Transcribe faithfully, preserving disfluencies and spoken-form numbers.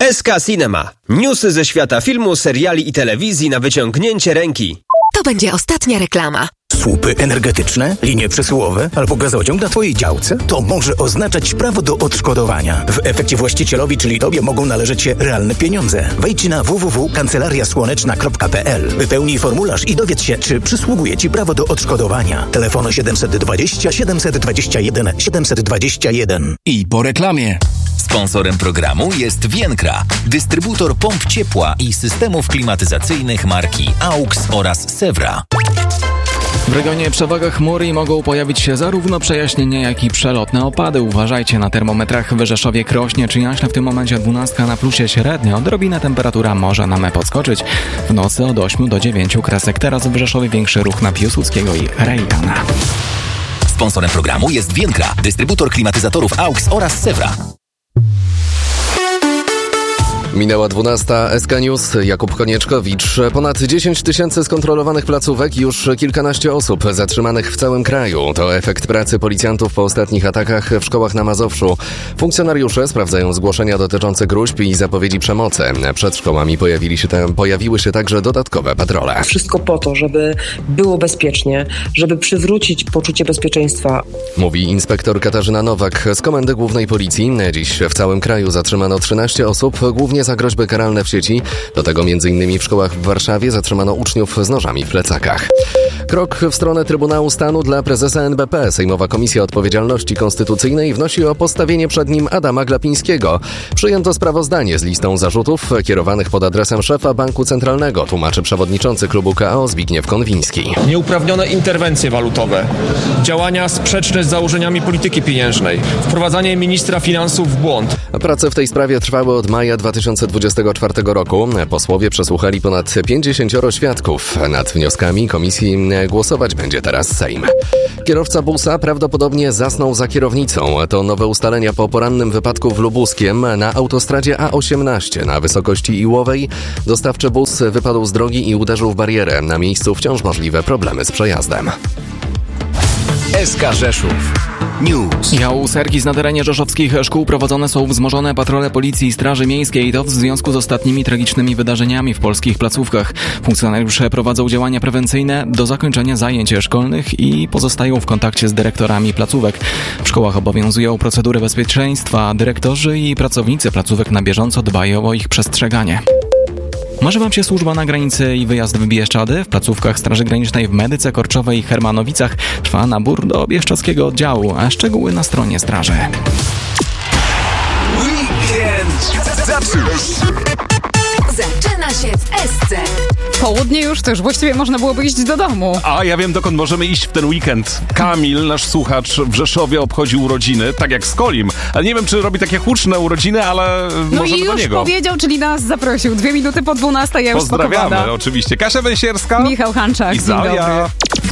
S K Cinema. Newsy ze świata filmu, seriali i telewizji na wyciągnięcie ręki. To będzie ostatnia reklama. Słupy energetyczne, linie przesyłowe albo gazociąg na Twojej działce? To może oznaczać prawo do odszkodowania. W efekcie właścicielowi, czyli Tobie, mogą należeć się realne pieniądze. Wejdź na w w w kropka kancelaria słoneczna kropka p l, wypełnij formularz i dowiedz się, czy przysługuje Ci prawo do odszkodowania. Telefon siedemset dwadzieścia siedemset dwadzieścia jeden siedemset dwadzieścia jeden. I po reklamie. Sponsorem programu jest Vienkra, dystrybutor pomp ciepła i systemów klimatyzacyjnych marki AUX oraz Sewra. W regionie przewaga chmury i mogą pojawić się zarówno przejaśnienia, jak i przelotne opady. Uważajcie na termometrach w Rzeszowie, Krośnie czy Jaśle. W tym momencie dwunastka na plusie średnio. Odrobinę temperatura może nam podskoczyć. W nocy od ośmiu do dziewięciu kresek. Teraz w Rzeszowie większy ruch na Piłsudskiego i Reigana. Sponsorem programu jest Vienkra, dystrybutor klimatyzatorów AUX oraz Sewra. Minęła dwunasta, S K News, Jakub Konieczkowicz. Ponad dziesięć tysięcy skontrolowanych placówek, już kilkanaście osób zatrzymanych w całym kraju. To efekt pracy policjantów po ostatnich atakach w szkołach na Mazowszu. Funkcjonariusze sprawdzają zgłoszenia dotyczące gróźb i zapowiedzi przemocy. Przed szkołami pojawili się te, pojawiły się także dodatkowe patrole. Wszystko po to, żeby było bezpiecznie, żeby przywrócić poczucie bezpieczeństwa. Mówi inspektor Katarzyna Nowak z Komendy Głównej Policji. Dziś w całym kraju zatrzymano trzynaście osób, głównie za groźby karalne w sieci. Do tego m.in. w szkołach w Warszawie zatrzymano uczniów z nożami w plecakach. Krok w stronę Trybunału Stanu dla prezesa N B P. Sejmowa Komisja Odpowiedzialności Konstytucyjnej wnosi o postawienie przed nim Adama Glapińskiego. Przyjęto sprawozdanie z listą zarzutów kierowanych pod adresem szefa Banku Centralnego, tłumaczy przewodniczący klubu K O Zbigniew Konwiński. Nieuprawnione interwencje walutowe, działania sprzeczne z założeniami polityki pieniężnej, wprowadzanie ministra finansów w błąd. Prace w tej sprawie trwały od maja dwa tysiące dwudziestego czwartego roku. Posłowie przesłuchali ponad pięćdziesięcioro świadków. Nad wnioskami komisji głosować będzie teraz Sejm. Kierowca busa prawdopodobnie zasnął za kierownicą. To nowe ustalenia po porannym wypadku w Lubuskiem na autostradzie A osiemnaście na wysokości Iłowej. Dostawczy bus wypadł z drogi i uderzył w barierę. Na miejscu wciąż możliwe problemy z przejazdem. S K Rzeszów News. Jału-Serkis na terenie rzeszowskich szkół prowadzone są wzmożone patrole Policji i Straży Miejskiej. To w związku z ostatnimi tragicznymi wydarzeniami w polskich placówkach. Funkcjonariusze prowadzą działania prewencyjne do zakończenia zajęć szkolnych i pozostają w kontakcie z dyrektorami placówek. W szkołach obowiązują procedury bezpieczeństwa. Dyrektorzy i pracownicy placówek na bieżąco dbają o ich przestrzeganie. Marzy Wam się służba na granicy i wyjazd w Bieszczady? W placówkach Straży Granicznej w Medyce, Korczowej i Hermanowicach trwa nabór do bieszczadzkiego oddziału, a szczegóły na stronie straży. Weekend Zaczyna się w S C. Południe już, to już właściwie można byłoby iść do domu. A ja wiem, dokąd możemy iść w ten weekend. Kamil, nasz słuchacz w Rzeszowie, obchodzi urodziny, tak jak Skolim. Ale nie wiem, czy robi takie huczne urodziny, ale no możemy do niego. No i już powiedział, czyli nas zaprosił. Dwie minuty po dwunastej, ja już Pozdrawiamy, spakowana. oczywiście. Kasia Węsierska, Michał Hanczak, i dzień dobry.